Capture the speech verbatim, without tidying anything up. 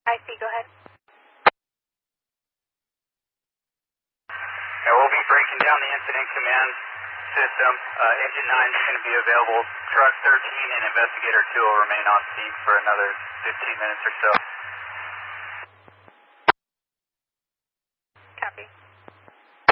I see, go ahead. And we'll be breaking down the incident command system. Uh, engine nine is going to be available. Truck thirteen and investigator two will remain on scene for another fifteen minutes or so.